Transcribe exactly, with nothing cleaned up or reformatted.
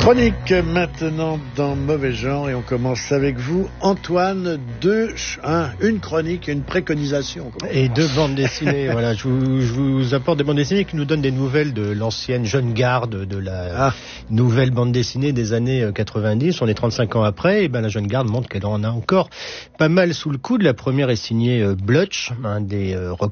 Chronique maintenant dans Mauvais Genre et on commence avec vous, Antoine, deux, un, une chronique et une préconisation. Et deux bandes dessinées, voilà, je vous, je vous apporte des bandes dessinées qui nous donnent des nouvelles de l'ancienne jeune garde, de la ah. nouvelle bande dessinée des années quatre-vingt-dix. On est trente-cinq ans après, et ben la jeune garde montre qu'elle en a encore pas mal sous le coude. La première est signée euh, Blutch, un des euh,